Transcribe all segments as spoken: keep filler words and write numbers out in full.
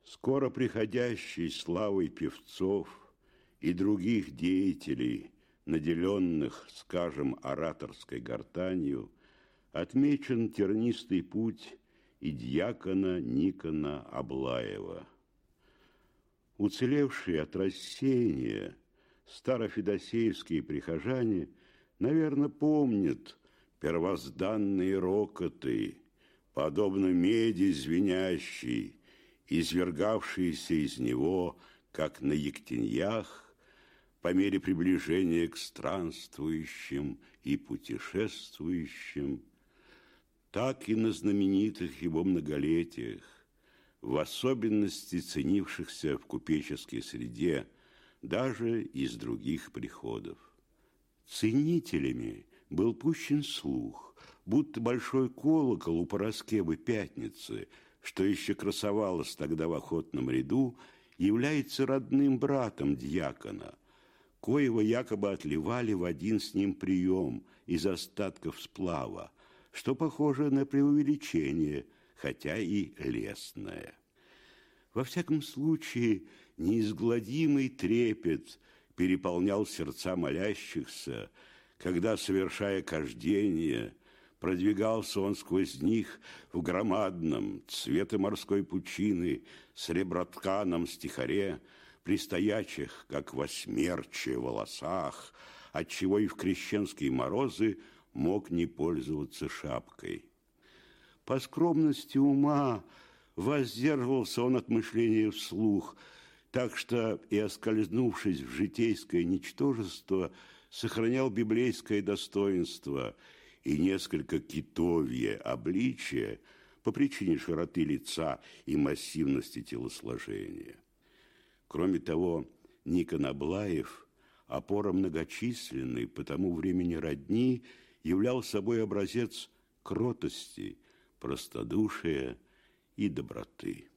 Скоро приходящий славой певцов и других деятелей, наделенных, скажем, ораторской гортанью, отмечен тернистый путь и дьякона Никона Аблаева. Уцелевшие от рассеяния старофедосеевские прихожане, наверное, помнят первозданные рокоты, подобно меди звенящей, извергавшиеся из него, как на ектеньях, по мере приближения к странствующим и путешествующим, так и на знаменитых его многолетиях, в особенности ценившихся в купеческой среде, даже из других приходов. Ценителями был пущен слух, будто большой колокол у Параскевы Пятницы, что еще красовалось тогда в охотном ряду, является родным братом дьякона, коего якобы отливали в один с ним прием из остатков сплава, что похоже на преувеличение, хотя и лестное. Во всяком случае, неизгладимый трепет переполнял сердца молящихся, когда, совершая кождение, продвигался он сквозь них в громадном цвета морской пучины сребротканом стихаре, при стоячих, как во смерче, волосах, отчего и в крещенские морозы мог не пользоваться шапкой. По скромности ума воздерживался он от мышления вслух, так что и оскользнувшись в житейское ничтожество, сохранял библейское достоинство и несколько китовье обличие по причине широты лица и массивности телосложения. Кроме того, Никон Аблаев, опора многочисленной по тому времени родни, являл собой образец кротости, простодушия и доброты.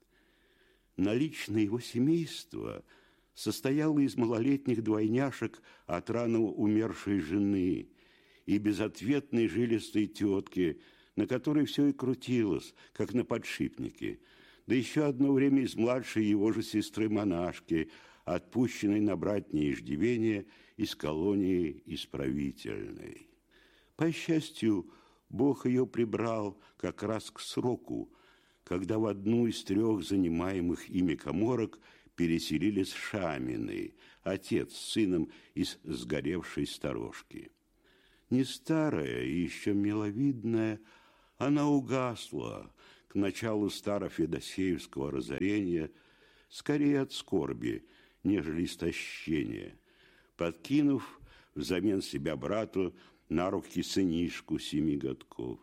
Наличное его семейство состояло из малолетних двойняшек от рано умершей жены и безответной жилистой тетки, на которой все и крутилось, как на подшипнике, да еще одно время из младшей его же сестры-монашки, отпущенной на братнее иждивение из колонии исправительной. По счастью, Бог ее прибрал как раз к сроку, когда в одну из трех занимаемых ими каморок переселились Шамины, отец с сыном из сгоревшей сторожки. Не старая и еще миловидная, она угасла к началу старофедосеевского разорения, скорее от скорби, нежели истощения, подкинув взамен себя брату на руки сынишку семи годков.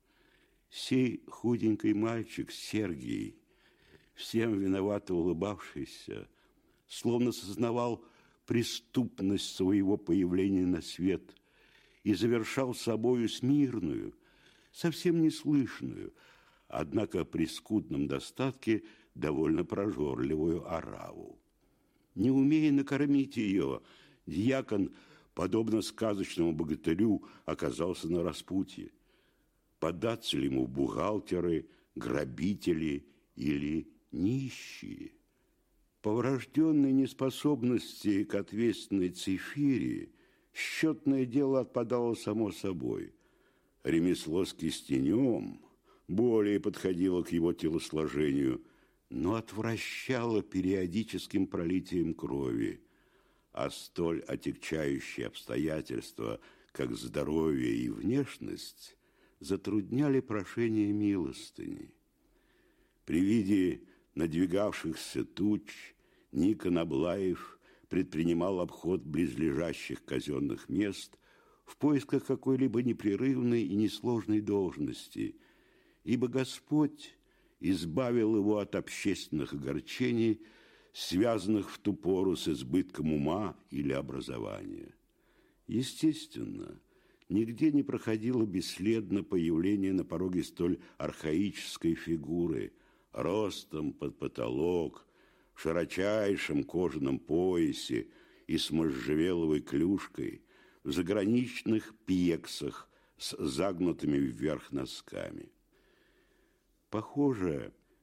Сей худенький мальчик Сергий, всем виновато улыбавшийся, словно сознавал преступность своего появления на свет и завершал собою смирную, совсем неслышную, однако при скудном достатке довольно прожорливую ораву. Не умея накормить ее, дьякон, подобно сказочному богатырю, оказался на распутье. Податься ли ему бухгалтеры, грабители или нищие? По врожденной неспособности к ответственной цифире счетное дело отпадало само собой. Ремесло с кистенем более подходило к его телосложению, но отвращало периодическим пролитием крови, а столь отягчающие обстоятельства, как здоровье и внешность, затрудняли прошение милостыни. При виде надвигавшихся туч Никон Аблаев предпринимал обход близлежащих казенных мест в поисках какой-либо непрерывной и несложной должности, ибо Господь избавил его от общественных огорчений, связанных в ту пору с избытком ума или образования. Естественно, нигде не проходило бесследно появление на пороге столь архаической фигуры, ростом под потолок, в широчайшем кожаном поясе и с можжевеловой клюшкой, в заграничных пьексах с загнутыми вверх носками. Похоже,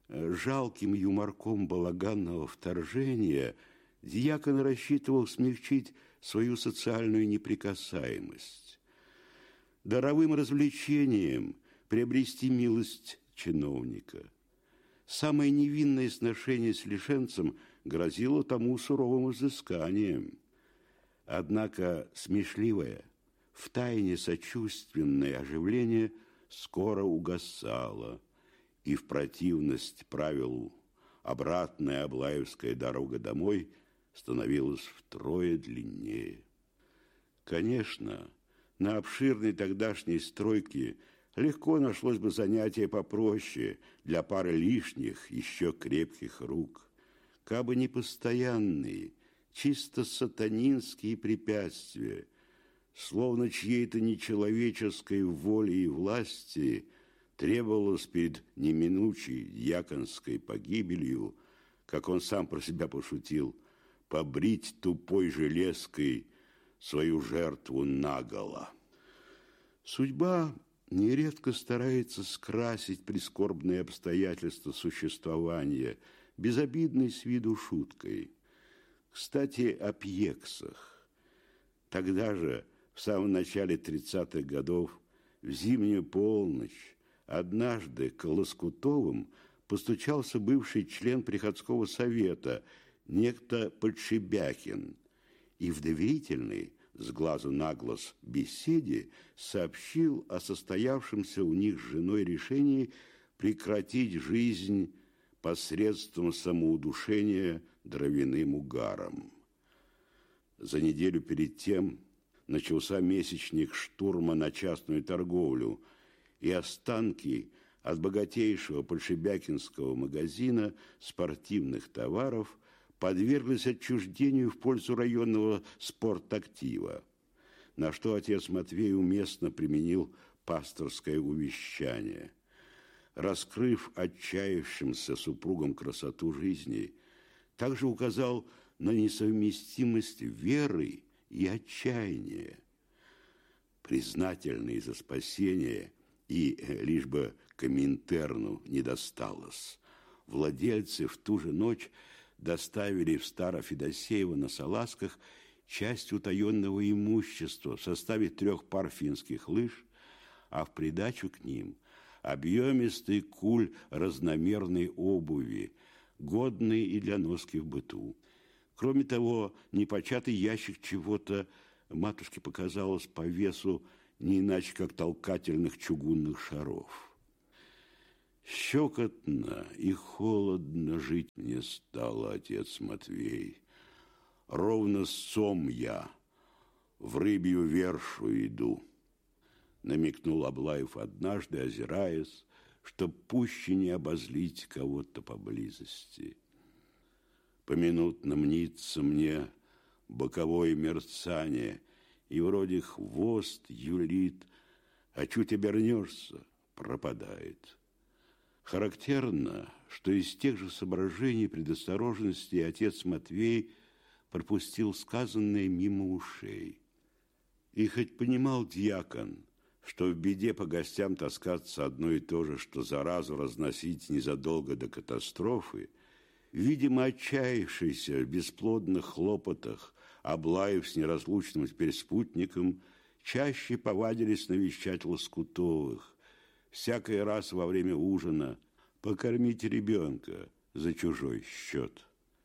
жалким юморком балаганного вторжения дьякон рассчитывал смягчить свою социальную неприкасаемость, даровым развлечением приобрести милость чиновника. Самое невинное сношение с лишенцем грозило тому суровым взысканием. Однако смешливое, втайне сочувственное оживление скоро угасало, и в противность правилу обратная Аблаевская дорога домой становилась втрое длиннее. Конечно, на обширной тогдашней стройке легко нашлось бы занятие попроще для пары лишних, еще крепких рук, кабы не постоянные, чисто сатанинские препятствия, словно чьей-то нечеловеческой воли и власти требовалось перед неминучей дьяконской погибелью, как он сам про себя пошутил, побрить тупой железкой свою жертву наголо. Судьба нередко старается скрасить прискорбные обстоятельства существования безобидной с виду шуткой. Кстати, о пьексах. Тогда же, в самом начале тридцатых годов, в зимнюю полночь, однажды к Лоскутовым постучался бывший член приходского совета, некто Подшибякин, и в доверительной, с глазу на глаз беседе сообщил о состоявшемся у них с женой решении прекратить жизнь посредством самоудушения дровяным угаром. За неделю перед тем начался месячник штурма на частную торговлю, и останки от богатейшего подшибякинского магазина спортивных товаров подверглись отчуждению в пользу районного спортактива, на что отец Матвей уместно применил пасторское увещание. Раскрыв отчаявшимся супругам красоту жизни, также указал на несовместимость веры и отчаяния. Признательные за спасение и лишь бы Коминтерну не досталось, владельцы в ту же ночь доставили в Старо-Федосеево на салазках часть утаенного имущества в составе трех пар финских лыж, а в придачу к ним объемистый куль разномерной обуви, годный и для носки в быту. Кроме того, непочатый ящик чего-то матушке показалось по весу не иначе, как толкательных чугунных шаров. Щекотно и холодно жить мне стало, отец Матвей. Ровно сом я, в рыбью вершу иду, намекнул Аблаев однажды, озираясь, чтоб пуще не обозлить кого-то поблизости. Поминутно мнится мне боковое мерцание, и вроде хвост юлит, а чуть обернешься, пропадает. Характерно, что из тех же соображений предосторожности отец Матвей пропустил сказанное мимо ушей. И хоть понимал дьякон, что в беде по гостям таскаться одно и то же, что заразу разносить незадолго до катастрофы, видимо, отчаявшийся в бесплодных хлопотах, Аблаев с неразлучным теперь спутником чаще повадились навещать Лоскутовых, всякий раз во время ужина покормить ребенка за чужой счет.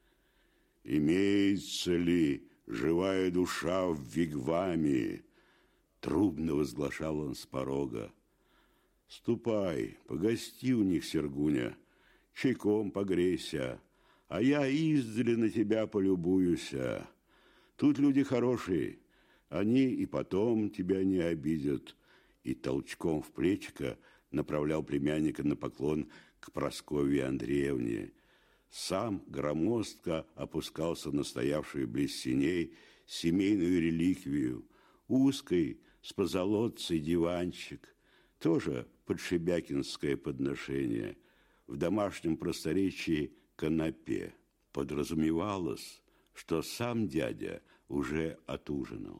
«Имеется ли живая душа в вигваме?» Трубно возглашал он с порога. «Ступай, погости у них, Сергуня, чайком погрейся, а я издали на тебя полюбуюся. Тут люди хорошие, они и потом тебя не обидят». И толчком в плечико направлял племянника на поклон к Прасковье Андреевне. Сам громоздко опускался на стоявшую близ синей семейную реликвию, узкий, с позолотцей диванчик, тоже подшибякинское подношение, в домашнем просторечии канапе. Подразумевалось, что сам дядя уже отужинал.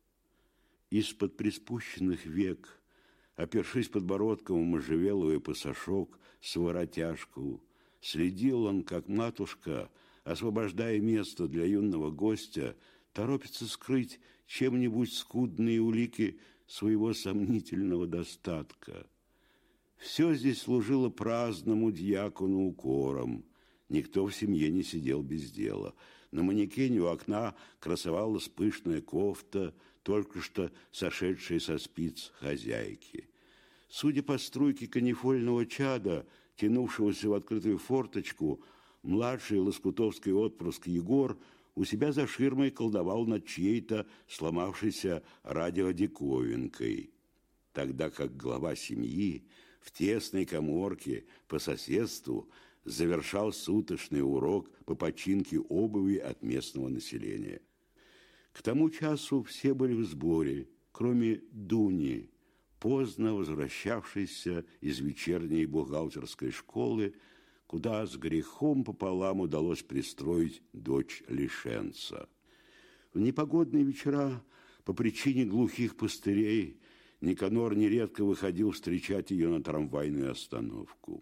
Из-под приспущенных век, опершись подбородком в можжевеловый пасашок с воротяжку, Следил он, как матушка, освобождая место для юного гостя, торопится скрыть чем-нибудь скудные улики своего сомнительного достатка. Все здесь служило праздному дьякону укором. Никто в семье не сидел без дела. На манекене у окна красовалась пышная кофта, только что сошедшая со спиц хозяйки. Судя по струйке канифольного чада, тянувшегося в открытую форточку, младший лоскутовский отпрыск Егор у себя за ширмой колдовал над чьей-то сломавшейся радиодиковинкой, тогда как глава семьи в тесной каморке по соседству завершал суточный урок по починке обуви от местного населения. К тому часу все были в сборе, кроме Дуни, поздно возвращавшейся из вечерней бухгалтерской школы, куда с грехом пополам удалось пристроить дочь лишенца. В непогодные вечера по причине глухих пустырей Никанор нередко выходил встречать ее на трамвайную остановку.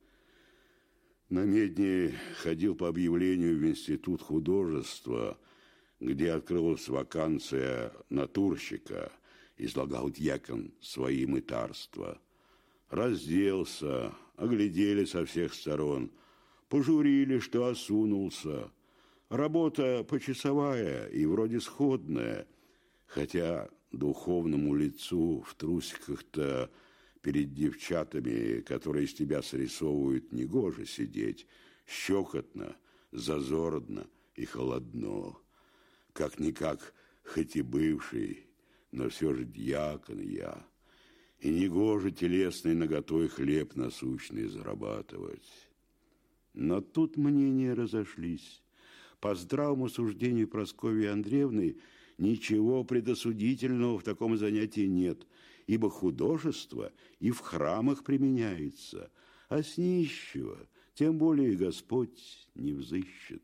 На медне ходил по объявлению в Институт художества, где открылась вакансия натурщика, излагал дьякон свои мытарства. Разделся, оглядели со всех сторон, пожурили, что осунулся. Работа почасовая и вроде сходная, хотя духовному лицу в трусиках-то перед девчатами, которые из тебя срисовывают, негоже сидеть, щекотно, зазорно и холодно. Как-никак, хоть и бывший, но все же дьякон я, и негоже телесной наготой хлеб насущный зарабатывать. Но тут мнения разошлись. По здравому суждению Прасковьи Андреевны, ничего предосудительного в таком занятии нет, ибо художество и в храмах применяется, а с нищего тем более Господь не взыщет.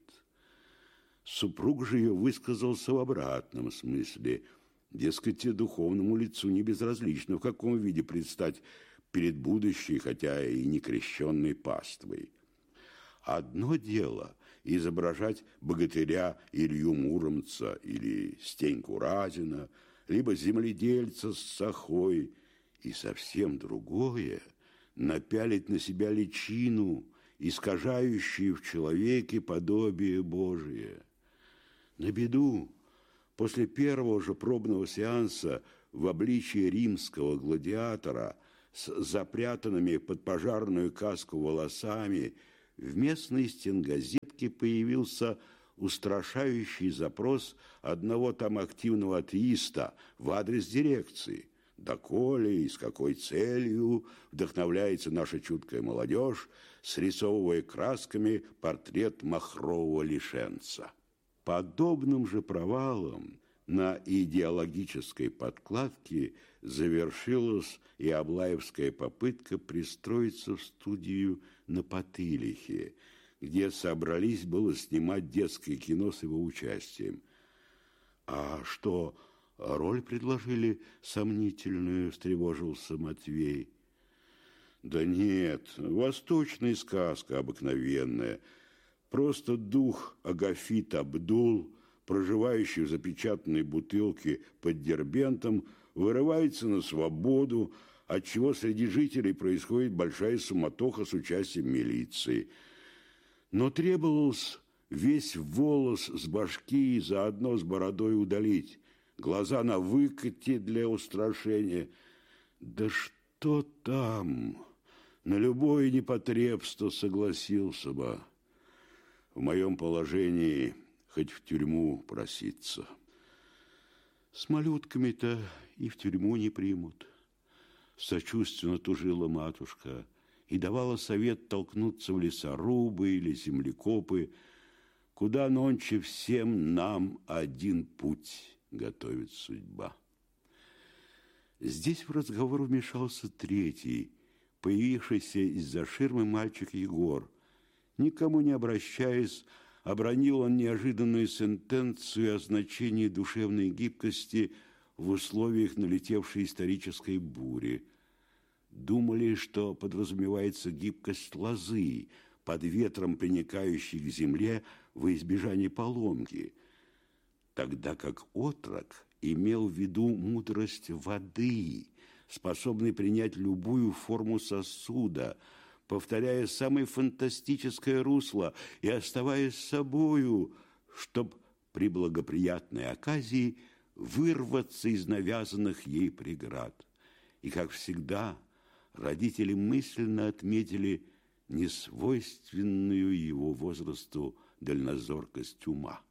Супруг же ее высказался в обратном смысле. Дескать, духовному лицу не безразлично, в каком виде предстать перед будущей, хотя и не крещенной паствой. Одно дело изображать богатыря Илью Муромца или Стеньку Разина, либо земледельца с сахой, и совсем другое напялить на себя личину, искажающую в человеке подобие Божие. На беду, после первого же пробного сеанса в обличии римского гладиатора с запрятанными под пожарную каску волосами в местной стенгазетке появился устрашающий запрос одного там активного атеиста в адрес дирекции. Доколе и с какой целью вдохновляется наша чуткая молодежь, срисовывая красками портрет махрового лишенца. Подобным же провалом на идеологической подкладке завершилась и Аблаевская попытка пристроиться в студию на Потылихе, где собрались было снимать детское кино с его участием. А что, роль предложили сомнительную, встревожился Матвей. Да нет, восточная сказка обыкновенная. Просто дух Агафит Абдул, проживающий в запечатанной бутылке под Дербентом, вырывается на свободу, отчего среди жителей происходит большая суматоха с участием милиции. Но требовалось весь волос с башки и заодно с бородой удалить, глаза на выкате для устрашения. Да что там, на любое непотребство согласился бы. В моем положении хоть в тюрьму проситься. С малютками-то и в тюрьму не примут. Сочувственно тужила матушка и давала совет толкнуться в лесорубы или землекопы, куда нонче всем нам один путь готовит судьба. Здесь в разговор вмешался третий, появившийся из-за ширмы мальчик Егор. Никому не обращаясь, обронил он неожиданную сентенцию о значении душевной гибкости в условиях налетевшей исторической бури. Думали, что подразумевается гибкость лозы, под ветром приникающий к земле во избежание поломки, тогда как отрок имел в виду мудрость воды, способный принять любую форму сосуда, повторяя самое фантастическое русло и оставаясь собою, чтоб при благоприятной оказии вырваться из навязанных ей преград. И, как всегда, родители мысленно отметили несвойственную его возрасту дальнозоркость ума.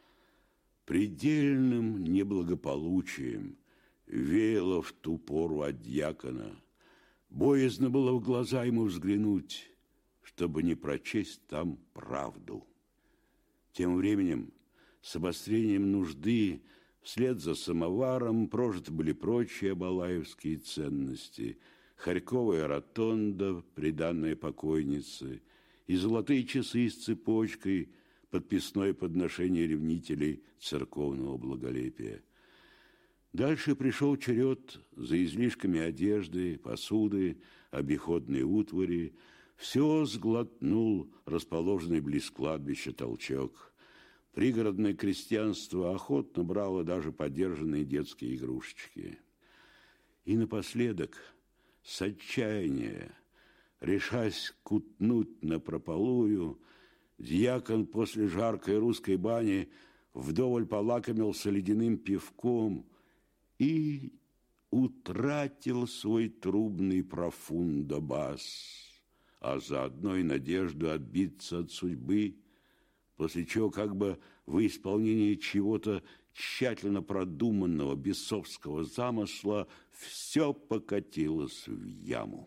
Предельным неблагополучием веяло в ту пору от дьякона. Боязно было в глаза ему взглянуть, чтобы не прочесть там правду. Тем временем, с обострением нужды, вслед за самоваром прожиты были прочие балаевские ценности: хорьковая ротонда, приданная покойнице, и золотые часы с цепочкой, подписное подношение ревнителей церковного благолепия. Дальше пришел черед за излишками одежды, посуды, обиходной утвари. Все сглотнул расположенный близ кладбища толчок. Пригородное крестьянство охотно брало даже подержанные детские игрушечки. И напоследок, с отчаяния, решась кутнуть напропалую, дьякон после жаркой русской бани вдоволь полакомился ледяным пивком и утратил свой трубный профундо-бас, а заодно и надежду отбиться от судьбы, после чего как бы во исполнении чего-то тщательно продуманного бесовского замысла все покатилось в яму.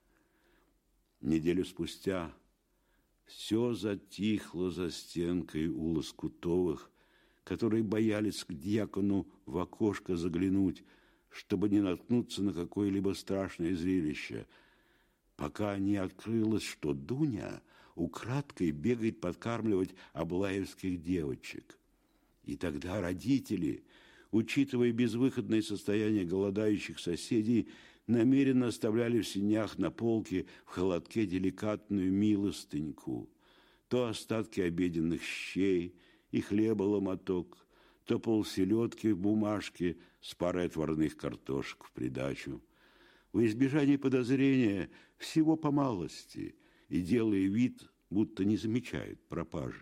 Неделю спустя все затихло за стенкой у Лоскутовых, которые боялись к дьякону в окошко заглянуть, чтобы не наткнуться на какое-либо страшное зрелище, пока не открылось, что Дуня украдкой бегает подкармливать аблаевских девочек. И тогда родители, учитывая безвыходное состояние голодающих соседей, намеренно оставляли в сенях на полке в холодке деликатную милостыньку, то остатки обеденных щей и хлеба ломоток, то полселедки в бумажке с парой отварных картошек в придачу. Во избежание подозрения всего по малости и делая вид, будто не замечает пропажи.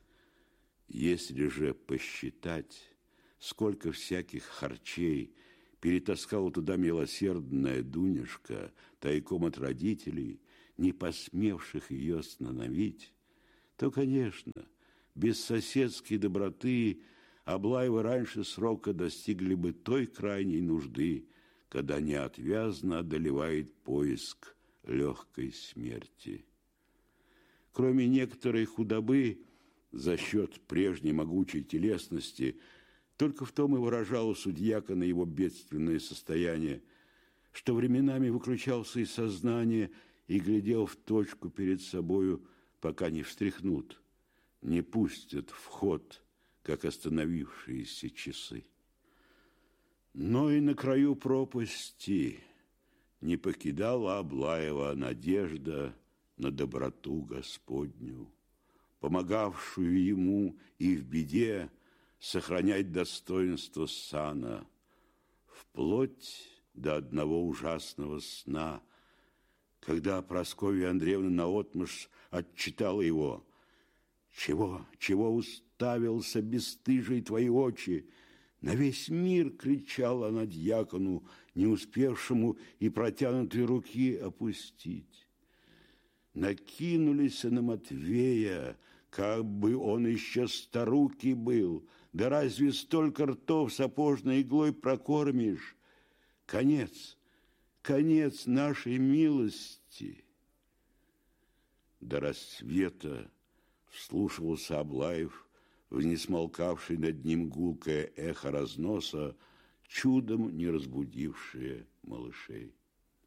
Если же посчитать, сколько всяких харчей перетаскала туда милосердная Дунюшка тайком от родителей, не посмевших ее остановить, то, конечно, без соседской доброты Аблаевы раньше срока достигли бы той крайней нужды, когда неотвязно одолевает поиск легкой смерти. Кроме некоторой худобы, за счет прежней могучей телесности, только в том и выражалось у дьякона его бедственное состояние, что временами выключался из сознания и глядел в точку перед собою, пока не встряхнут, не пустят в ход, как остановившиеся часы. Но и на краю пропасти не покидала Аблаева надежда на доброту Господню, помогавшую ему и в беде сохранять достоинство сана, вплоть до одного ужасного сна, когда Прасковья Андреевна наотмашь отчитала его: «Чего, чего уставился, бесстыжие твои очи?» На весь мир кричала она дьякону, не успевшему и протянутой руки опустить. Накинулись на Матвея, как бы он еще старукий был. Да разве столько ртов сапожной иглой прокормишь? Конец, конец нашей милости. До рассвета вслушивался Аблаев в несмолкавший над ним гулкое эхо разноса, чудом не разбудившее малышей.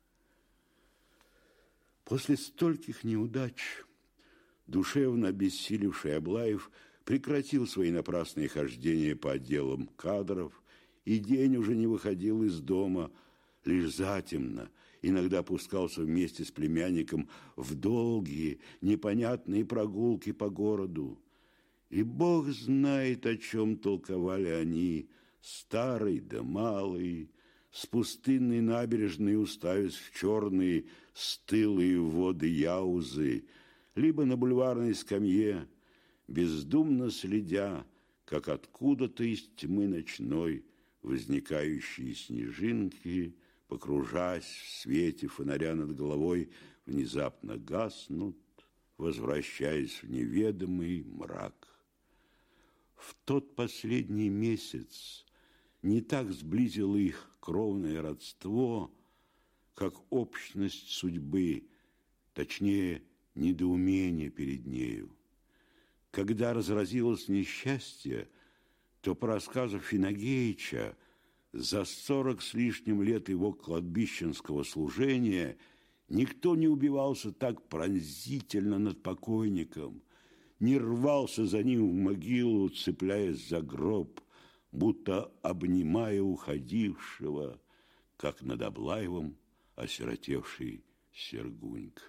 После стольких неудач душевно обессилевший Аблаев прекратил свои напрасные хождения по отделам кадров и день уже не выходил из дома, лишь затемно иногда пускался вместе с племянником в долгие, непонятные прогулки по городу. И Бог знает, о чем толковали они, старый да малый, с пустынной набережной уставясь в черные стылые воды Яузы, либо на бульварной скамье, бездумно следя, как откуда-то из тьмы ночной возникающие снежинки, покружась в свете фонаря над головой, внезапно гаснут, возвращаясь в неведомый мрак. В тот последний месяц не так сблизило их кровное родство, как общность судьбы, точнее, недоумение перед нею. Когда разразилось несчастье, то по рассказу Финагеича за сорок с лишним лет его кладбищенского служения никто не убивался так пронзительно над покойником, не рвался за ним в могилу, цепляясь за гроб, будто обнимая уходившего, как над Аблаевым осиротевший Сергунька.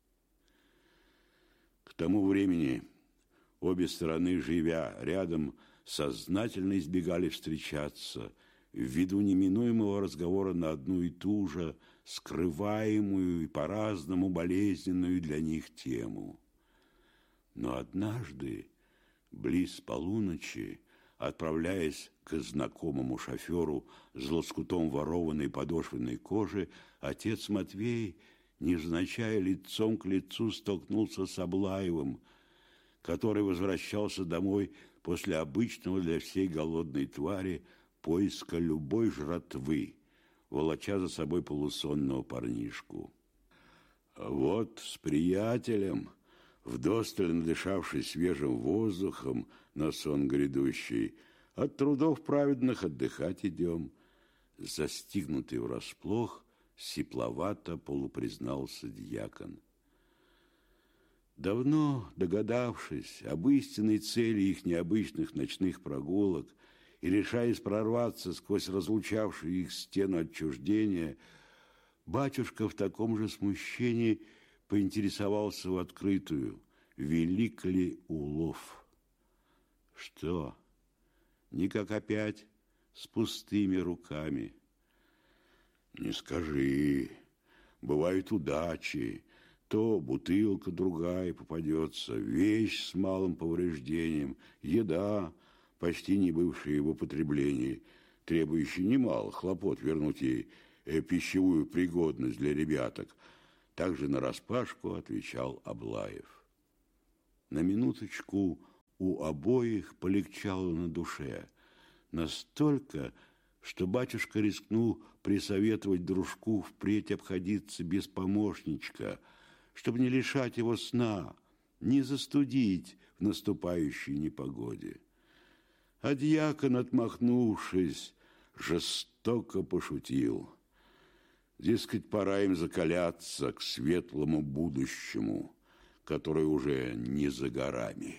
К тому времени обе стороны, живя рядом, сознательно избегали встречаться ввиду неминуемого разговора на одну и ту же, скрываемую и по-разному болезненную для них тему. Но однажды, близ полуночи, отправляясь к знакомому шоферу с лоскутом ворованной подошвенной кожи, отец Матвей, невзначай лицом к лицу, столкнулся с Аблаевым, который возвращался домой после обычного для всей голодной твари поиска любой жратвы, волоча за собой полусонного парнишку. Вот с приятелем, вдосталь надышавшись свежим воздухом на сон грядущий, от трудов праведных отдыхать идем. Застигнутый врасплох, сипловато полупризнался дьякон. Давно догадавшись об истинной цели их необычных ночных прогулок и решаясь прорваться сквозь разлучавшую их стену отчуждения, батюшка в таком же смущении поинтересовался в открытую, велик ли улов. Что, никак опять с пустыми руками? Не скажи, бывают удачи. То бутылка другая попадется, вещь с малым повреждением, еда, почти не бывшая в употреблении, требующая немало хлопот вернуть ей э, пищевую пригодность для ребяток. Также нараспашку отвечал Аблаев. На минуточку у обоих полегчало на душе. Настолько, что батюшка рискнул присоветовать дружку впредь обходиться без помощничка, чтобы не лишать его сна, не застудить в наступающей непогоде. А дьякон, отмахнувшись, жестоко пошутил. Дескать, пора им закаляться к светлому будущему, которое уже не за горами.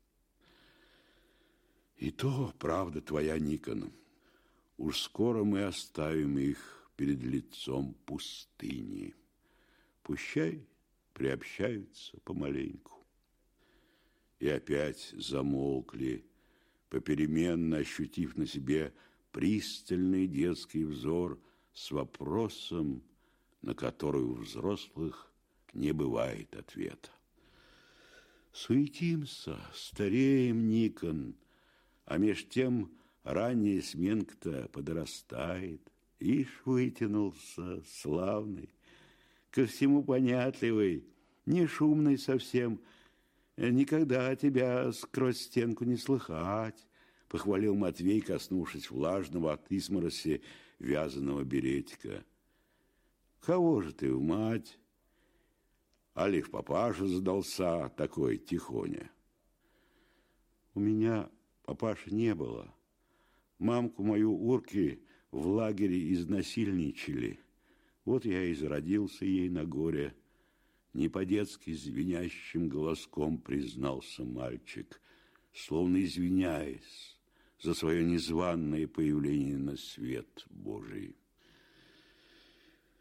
И то правда твоя, Никон. Уж скоро мы оставим их перед лицом пустыни. Пущай приобщаются помаленьку. И опять замолкли, попеременно ощутив на себе пристальный детский взор с вопросом, на который у взрослых не бывает ответа. Суетимся, стареем, Никон, а меж тем ранняя сменка-то подрастает. Ишь, вытянулся, славный, ко всему понятливый, не шумный совсем. Никогда тебя сквозь стенку не слыхать, похвалил Матвей, коснувшись влажного от измороси вязаного беретика. Кого же ты в мать? Али в папаша задался такой тихоня? У меня папаши не было. Мамку мою урки в лагере изнасильничали. Вот я и зародился ей на горе. Не по-детски звенящим голоском признался мальчик, словно извиняясь за свое незваное появление на свет Божий.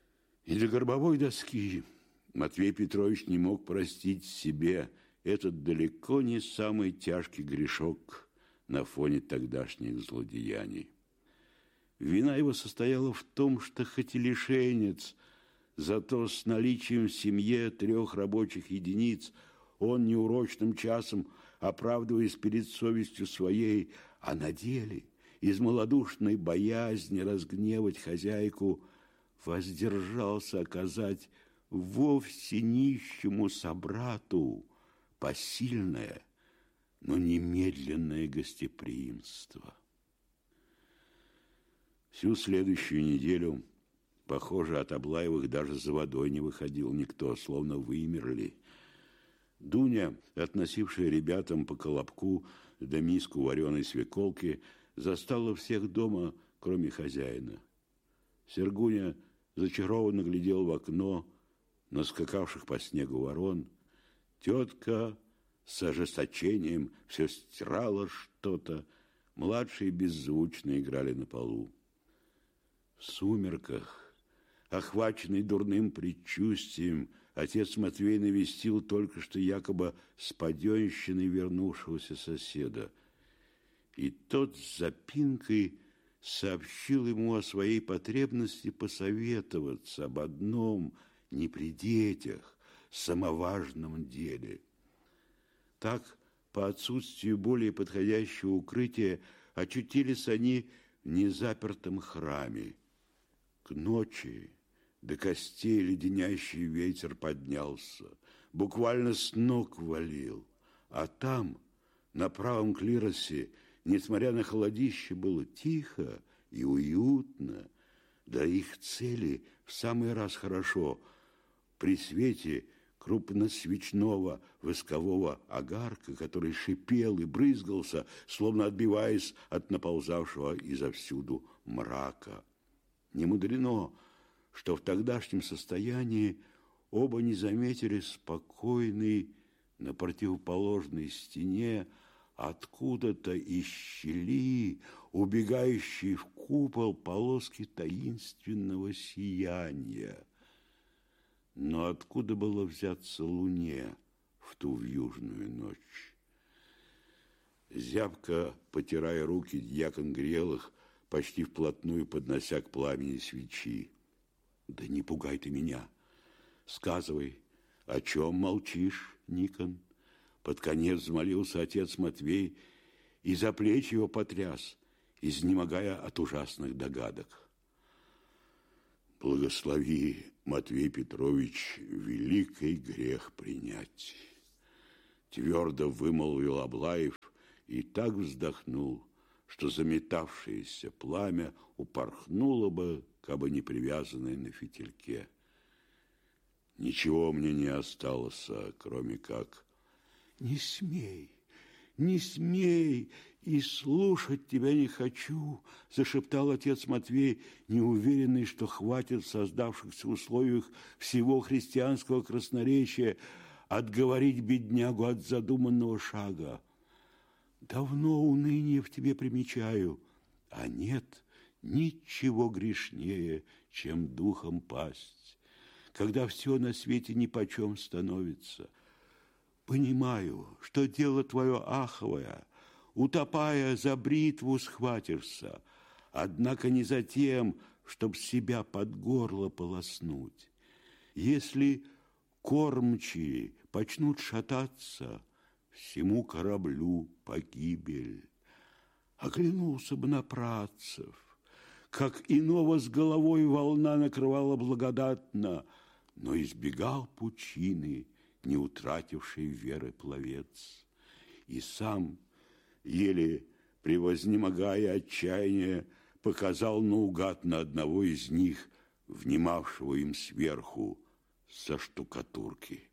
И до гробовой доски Матвей Петрович не мог простить себе этот далеко не самый тяжкий грешок на фоне тогдашних злодеяний. Вина его состояла в том, что хоть и лишенец, зато с наличием в семье трех рабочих единиц он неурочным часом, оправдываясь перед совестью своей, а на деле из малодушной боязни разгневать хозяйку воздержался оказать вовсе нищему собрату посильное, но немедленное гостеприимство. Всю следующую неделю, похоже, от Аблаевых даже за водой не выходил никто, словно вымерли. Дуня, относившая ребятам по колобку да миску вареной свеколки, застала всех дома, кроме хозяина. Сергуня зачарованно глядел в окно на скакавших по снегу ворон. Тетка с ожесточением все стирала что-то. Младшие беззвучно играли на полу. В сумерках, охваченный дурным предчувствием, отец Матвей навестил только что якобы с паденщиной вернувшегося соседа. И тот с запинкой сообщил ему о своей потребности посоветоваться об одном, не при детях, самоважном деле. Так, по отсутствию более подходящего укрытия, очутились они в незапертом храме. К ночи до костей леденящий ветер поднялся, буквально с ног валил, а там, на правом клиросе, несмотря на холодище, было тихо и уютно, да их цели в самый раз хорошо. При свете крупносвечного воскового огарка, который шипел и брызгался, словно отбиваясь от наползавшего изовсюду мрака. Не мудрено, что в тогдашнем состоянии оба не заметили спокойный на противоположной стене откуда-то из щели, убегающей в купол полоски таинственного сияния. Но откуда было взяться луне в ту вьюжную ночь? Зябко, потирая руки, дьякон грел их, почти вплотную поднося к пламени свечи. Да не пугай ты меня. Сказывай, о чем молчишь, Никон? Под конец взмолился отец Матвей и за плечи его потряс, изнемогая от ужасных догадок. Благослови, Матвей Петрович, великий грех принять. Твердо вымолвил Аблаев и так вздохнул, что заметавшееся пламя упорхнуло бы, кабы не привязанное на фитильке. Ничего мне не осталось, кроме как... Не смей, не смей, и слушать тебя не хочу, зашептал отец Матвей, неуверенный, что хватит в создавшихся условиях всего христианского красноречия отговорить беднягу от задуманного шага. Давно уныние в тебе примечаю, а нет ничего грешнее, чем духом пасть, когда все на свете нипочем становится. Понимаю, что дело твое аховое, утопая за бритву схватишься, однако не за тем, чтоб себя под горло полоснуть. Если кормчие почнут шататься, всему кораблю погибель. Оглянулся бы на працев, как иного с головой волна накрывала благодатно, но избегал пучины, не утративший веры пловец. И сам, еле превознемогая отчаяние, показал наугад на одного из них, внимавшего им сверху со штукатурки.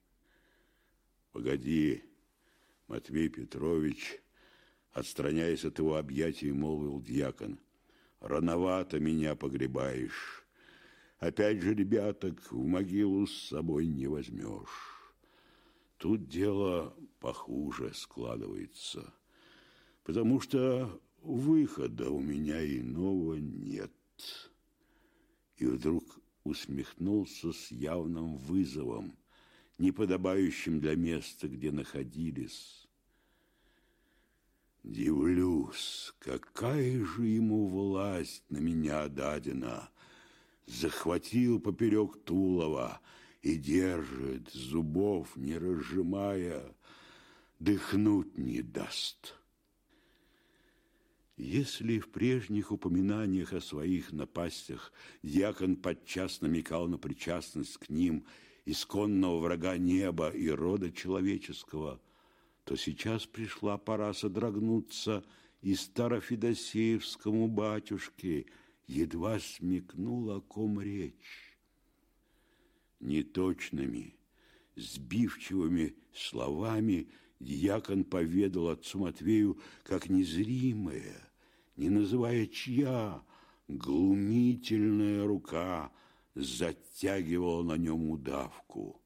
Погоди, Матвей Петрович, отстраняясь от его объятий, молвил дьякон, рановато меня погребаешь. Опять же ребяток в могилу с собой не возьмешь. Тут дело похуже складывается, потому что выхода у меня иного нет. И вдруг усмехнулся с явным вызовом, неподобающим для места, где находились. Дивлюсь, какая же ему власть на меня дадена. Захватил поперек тулова и держит, зубов не разжимая, дыхнуть не даст. Если в прежних упоминаниях о своих напастях дьякон подчас намекал на причастность к ним исконного врага неба и рода человеческого, то сейчас пришла пора содрогнуться и старофедосеевскому батюшке, едва смекнул, о ком речь. Неточными, сбивчивыми словами дьякон поведал отцу Матвею, как незримая, не называя чья, глумительная рука затягивала на нем удавку.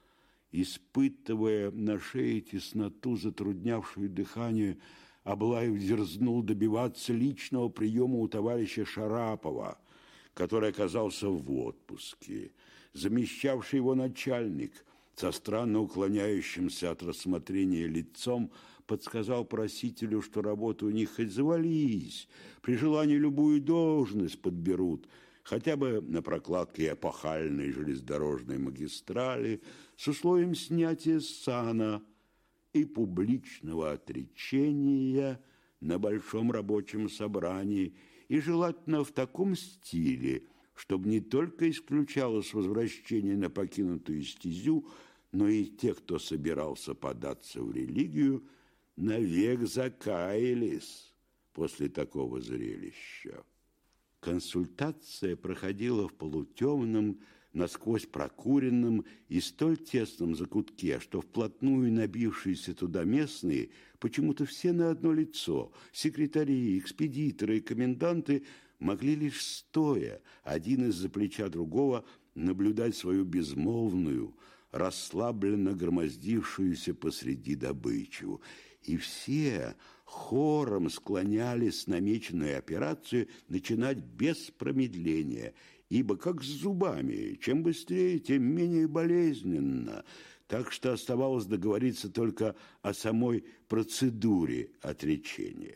Испытывая на шее тесноту, затруднявшую дыхание, Аблаев дерзнул добиваться личного приема у товарища Шарапова, который оказался в отпуске. Замещавший его начальник, со странно уклоняющимся от рассмотрения лицом, подсказал просителю, что работы у них хоть завались, при желании любую должность подберут, хотя бы на прокладке эпохальной железнодорожной магистрали с условием снятия сана и публичного отречения на большом рабочем собрании, и желательно в таком стиле, чтобы не только исключалось возвращение на покинутую стезю, но и те, кто собирался податься в религию, навек закаялись после такого зрелища. Консультация проходила в полутемном, насквозь прокуренном и столь тесном закутке, что вплотную набившиеся туда местные почему-то все на одно лицо, секретари, экспедиторы и коменданты, могли лишь стоя, один из-за плеча другого, наблюдать свою безмолвную, расслабленно громоздившуюся посреди добычу. И все хором склонялись намеченную операцию начинать без промедления, ибо как с зубами, чем быстрее, тем менее болезненно, так что оставалось договориться только о самой процедуре отречения.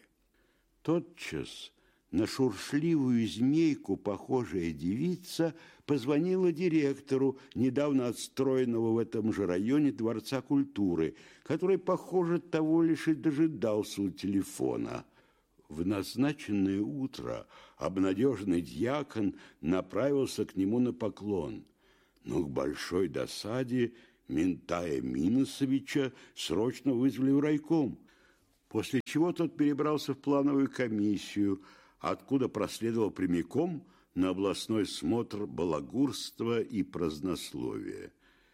Тотчас на шуршливую змейку похожая девица позвонила директору недавно отстроенного в этом же районе Дворца культуры, который, похоже, того лишь и дожидался у телефона. В назначенное утро обнадеженный дьякон направился к нему на поклон, но к большой досаде Ментая Миносовича срочно вызвали в райком, после чего тот перебрался в плановую комиссию, откуда проследовал прямиком на областной смотр балагурства и празднословия.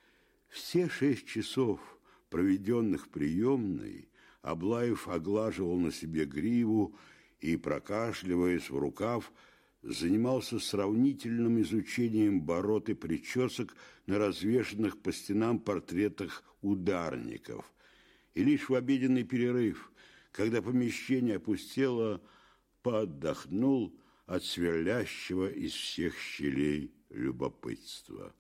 Все шесть часов, проведенных в приемной, Аблаев оглаживал на себе гриву и, прокашливаясь в рукав, занимался сравнительным изучением бород и причесок на развешанных по стенам портретах ударников. И лишь в обеденный перерыв, когда помещение опустело, поотдохнул от сверлящего из всех щелей любопытства.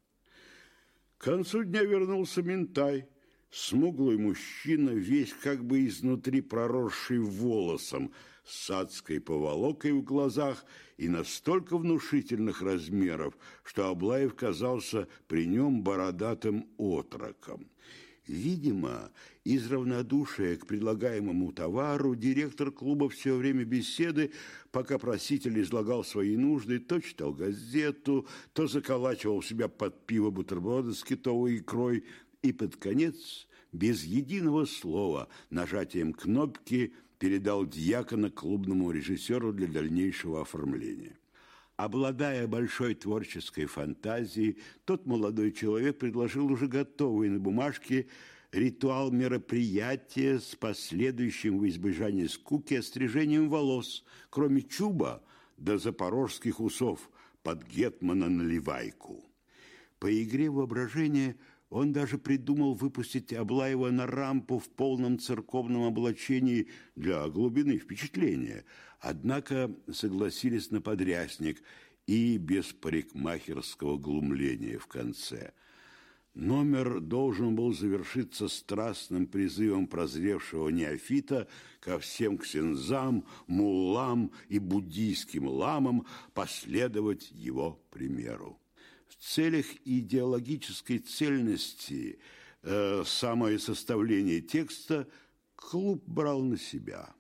К концу дня вернулся Ментай, смуглый мужчина, весь как бы изнутри проросший волосом, с адской поволокой в глазах и настолько внушительных размеров, что Аблаев казался при нем бородатым отроком. Видимо, из равнодушия к предлагаемому товару директор клуба все время беседы, пока проситель излагал свои нужды, то читал газету, то заколачивал в себя под пиво бутерброды с китовой икрой и под конец, без единого слова, нажатием кнопки передал дьякона клубному режиссеру для дальнейшего оформления. Обладая большой творческой фантазией, тот молодой человек предложил уже готовый на бумажке ритуал мероприятия с последующим в избежание скуки острижением волос, кроме чуба до запорожских усов под гетмана Наливайку. По игре воображения он даже придумал выпустить Аблаева на рампу в полном церковном облачении для глубины впечатления. Однако согласились на подрясник, и без парикмахерского глумления в конце. Номер должен был завершиться страстным призывом прозревшего неофита ко всем ксензам, муллам и буддийским ламам последовать его примеру. В целях идеологической цельности э, самое составление текста клуб брал на себя.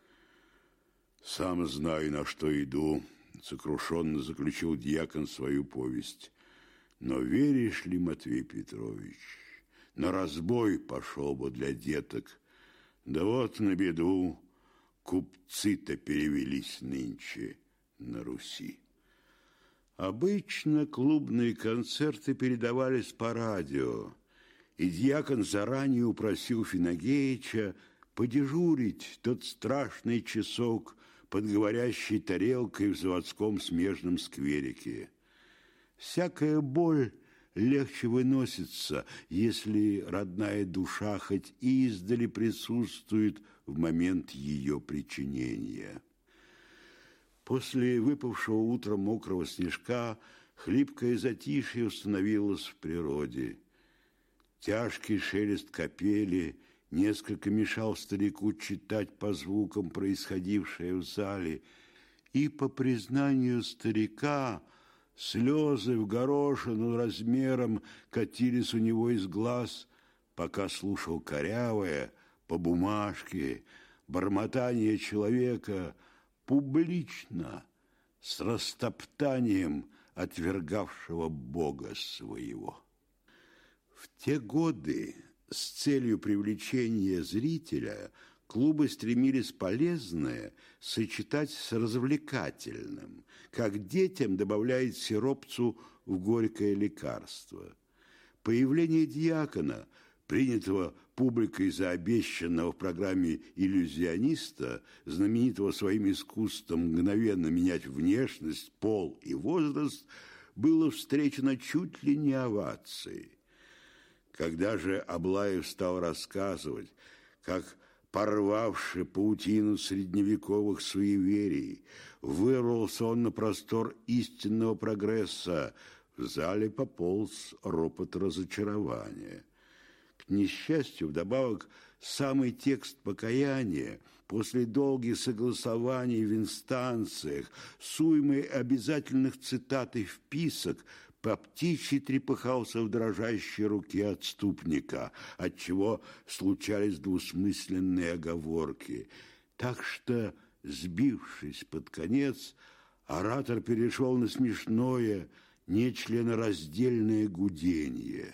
«Сам знаю, на что иду», – сокрушенно заключил дьякон свою повесть. «Но веришь ли, Матвей Петрович, на разбой пошел бы для деток. Да вот на беду купцы-то перевелись нынче на Руси». Обычно клубные концерты передавались по радио, и дьякон заранее упросил Финагеича подежурить тот страшный часок под говорящей тарелкой в заводском смежном скверике. Всякая боль легче выносится, если родная душа хоть издали присутствует в момент ее причинения. После выпавшего утром мокрого снежка хлипкое затишье установилось в природе. Тяжкий шелест капели несколько мешал старику читать по звукам происходившее в зале, и, по признанию старика, слезы в горошину размером катились у него из глаз, пока слушал корявое по бумажке бормотание человека, публично, с растоптанием отвергавшего Бога своего. В те годы с целью привлечения зрителя клубы стремились полезное сочетать с развлекательным, как детям добавляет сиропцу в горькое лекарство. Появление дьякона, принятого публикой за обещанного в программе иллюзиониста, знаменитого своим искусством мгновенно менять внешность, пол и возраст, было встречено чуть ли не овацией. Когда же Аблаев стал рассказывать, как, порвавший паутину средневековых суеверий, вырвался он на простор истинного прогресса, в зале пополз ропот разочарования. К несчастью, вдобавок, самый текст покаяния после долгих согласований в инстанциях, с уймой обязательных цитат и вписок, по птичьи трепыхался в дрожащей руке отступника, отчего случались двусмысленные оговорки. Так что, сбившись под конец, оратор перешел на смешное, нечленораздельное гудение.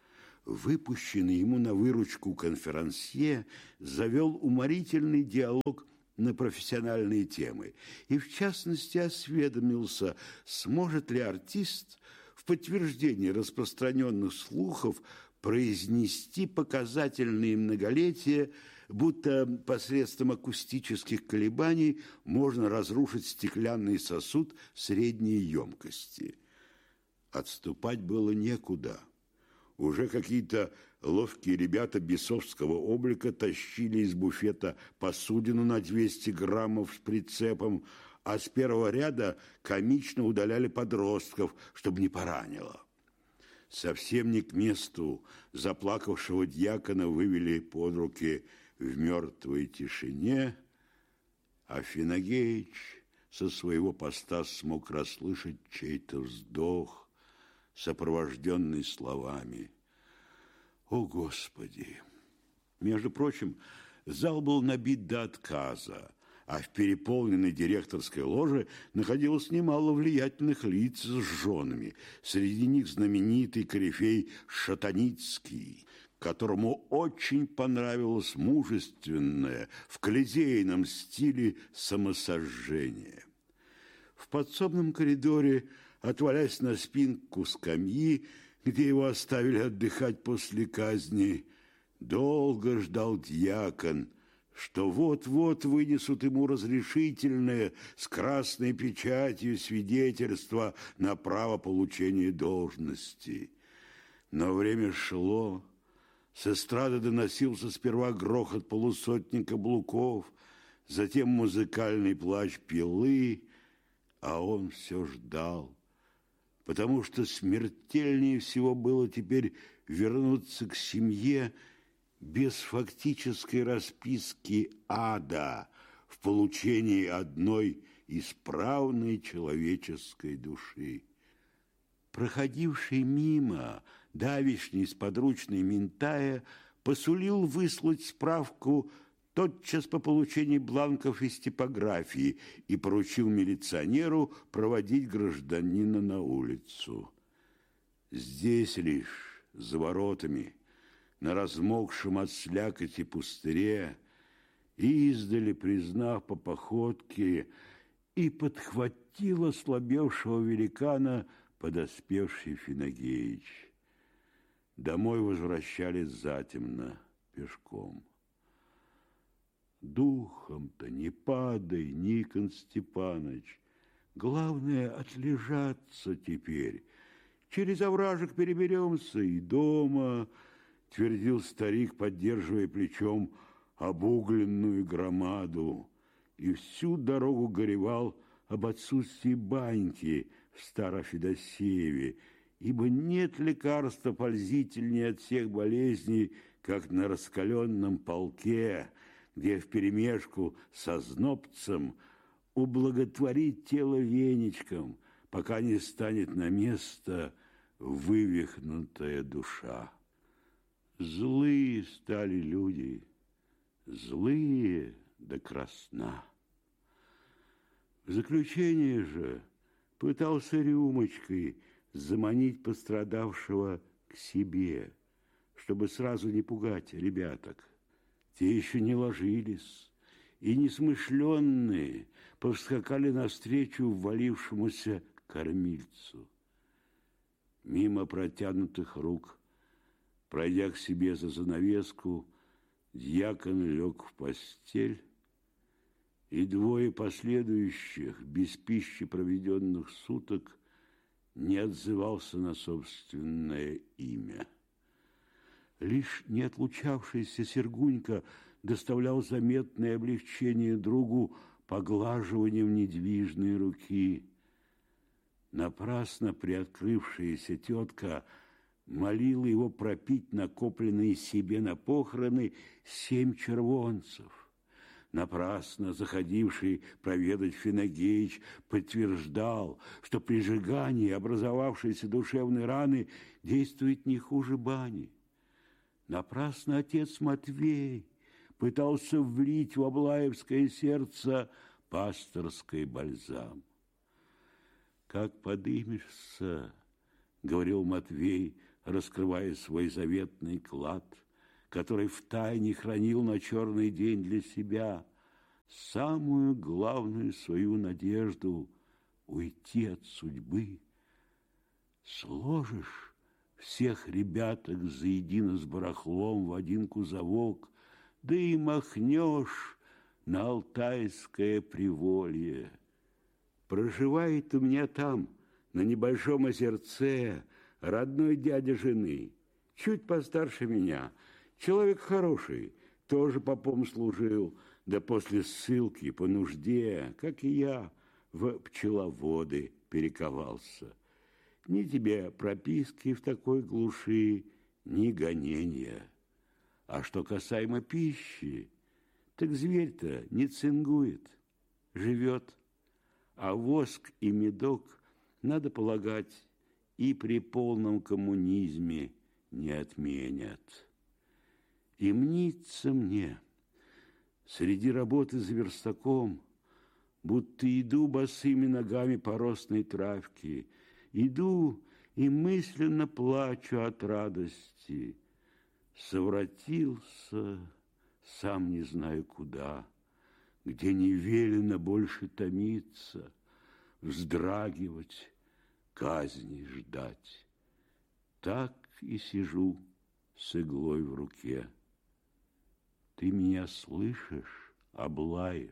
Выпущенный ему на выручку конферансье завел уморительный диалог на профессиональные темы и, в частности, осведомился, сможет ли артист в подтверждение распространенных слухов произнести показательные многолетия, будто посредством акустических колебаний можно разрушить стеклянный сосуд средней емкости. Отступать было некуда. Уже какие-то ловкие ребята бесовского облика тащили из буфета посудину на двести граммов с прицепом, а с первого ряда комично удаляли подростков, чтобы не поранило. Совсем не к месту заплакавшего дьякона вывели под руки в мертвой тишине, а Финагеич со своего поста смог расслышать чей-то вздох, сопровожденный словами: «О, Господи!». Между прочим, зал был набит до отказа, а в переполненной директорской ложе находилось немало влиятельных лиц с женами. Среди них знаменитый корифей Шатаницкий, которому очень понравилось мужественное в колизейном стиле самосожжение. В подсобном коридоре, отвалясь на спинку скамьи, где его оставили отдыхать после казни, долго ждал дьякон, что вот-вот вынесут ему разрешительное с красной печатью свидетельство на право получения должности. Но время шло, с эстрады доносился сперва грохот полусотни каблуков, затем музыкальный плач пилы, А он все ждал, потому что смертельнее всего было теперь вернуться к семье без фактической расписки ада в получении одной исправной человеческой души. Проходивший мимо давишний сподручный Минтая посулил выслать справку тотчас по получении бланков из типографии и поручил милиционеру проводить гражданина на улицу. Здесь лишь, за воротами, на размокшем от слякоти пустыре, издали, признав по походке, и подхватил ослабевшего великана подоспевший Финагеич. Домой возвращались затемно, пешком. Духом-то не падай, Никон Степаныч. Главное, отлежаться теперь. Через овражек переберемся и дома, твердил старик, поддерживая плечом обугленную громаду, и всю дорогу горевал об отсутствии баньки в Старо-Федосееве, ибо нет лекарства пользительнее от всех болезней, как на раскаленном полке, где вперемешку со знобцем ублаготворить тело веничком, пока не станет на место вывихнутая душа. Злые стали люди, злые до красна. В заключение же пытался рюмочкой заманить пострадавшего к себе, чтобы сразу не пугать ребяток. Те еще не ложились, и несмышленные повскакали навстречу ввалившемуся кормильцу. Мимо протянутых рук, пройдя к себе за занавеску, дьякон лег в постель, и двое последующих, без пищи проведенных суток, не отзывался на собственное имя. Лишь не отлучавшийся Сергунька доставлял заметное облегчение другу поглаживанием недвижной руки. Напрасно приоткрывшаяся тетка молила его пропить накопленные себе на похороны семь червонцев. Напрасно заходивший проведать Финагеич подтверждал, что при сжигании образовавшейся душевной раны действует не хуже бани. Напрасно отец Матвей пытался влить в аблаевское сердце пасторский бальзам. «Как подымешься, — говорил Матвей, раскрывая свой заветный клад, который втайне хранил на черный день для себя, самую главную свою надежду — уйти от судьбы, сложишь всех ребяток заедино с барахлом в один кузовок, да и махнешь на Алтайское приволье. Проживает у меня там, на небольшом озерце, родной дядя жены, чуть постарше меня, человек хороший, тоже попом служил, да после ссылки по нужде, как и я, в пчеловоды перековался. Ни тебе прописки в такой глуши, ни гонения. А что касаемо пищи, так зверь-то не цингует, живет, а воск и медок, надо полагать, и при полном коммунизме не отменят. И мнится мне, среди работы за верстаком, будто иду босыми ногами по росной травке, иду и мысленно плачу от радости. Совратился, сам не знаю куда, где не велено больше томиться, вздрагивать, казни ждать. Так и сижу с иглой в руке. Ты меня слышишь, Аблаев?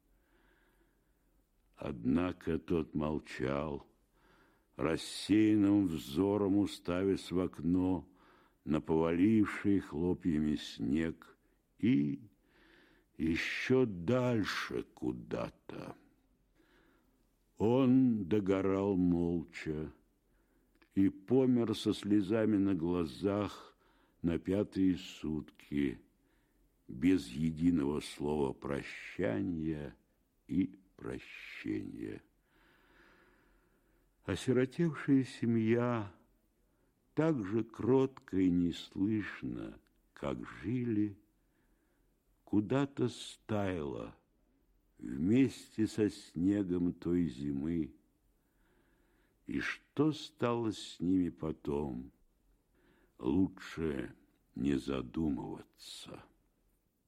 Однако тот молчал, рассеянным взором уставясь в окно на поваливший хлопьями снег и еще дальше куда-то. Он догорал молча и помер со слезами на глазах на пятые сутки, без единого слова прощания и прощения. Осиротевшая семья так же кротко и неслышно, как жили, куда-то стаяла вместе со снегом той зимы. И что стало с ними потом, лучше не задумываться.